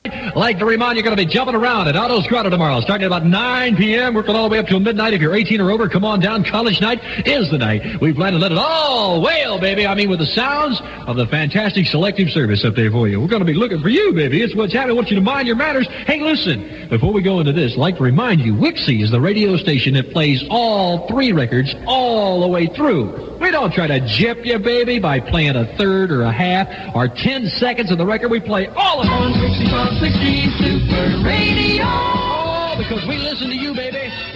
I'd like to remind you, you're going to be jumping around at Otto's Grotto tomorrow, starting at about 9 p.m., working all the way up till midnight. If you're 18 or over, come on down. College night is the night. We plan to let it all wail, baby. I mean, with the sounds of the fantastic selective service up there for you. We're going to be looking for you, baby. It's what's happening. I want you to mind your manners. Hey, listen, before we go into this, I'd like to remind you, Wixie is the radio station that plays all 3 records all the way through. We don't try to gyp you, baby, by playing a third or a half or 10 seconds of the record. We play all of it on 6560 Super Radio. Oh, because we listen to you, baby.